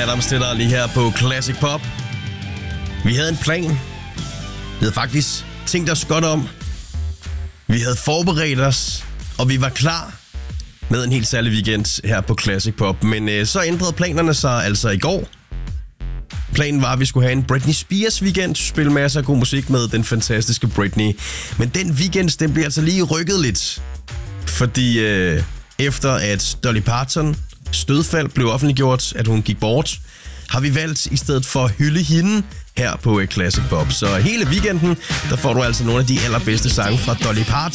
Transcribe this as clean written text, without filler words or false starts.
Adams til dig lige her på Classic Pop. Vi havde en plan. Vi havde faktisk tænkt os godt om. Vi havde forberedt os, og vi var klar med en helt særlig weekend her på Classic Pop. Men så ændrede planerne sig altså i går. Planen var, at vi skulle have en Britney Spears weekend, spille masser af god musik med den fantastiske Britney. Men den weekend, den bliver altså lige rykket lidt. Fordi efter at Dolly Parton dødsfald blev offentliggjort, at hun gik bort, har vi valgt i stedet for at hylde hende her på Classic Pop. Så hele weekenden, der får du altså nogle af de allerbedste sange fra Dolly Parton.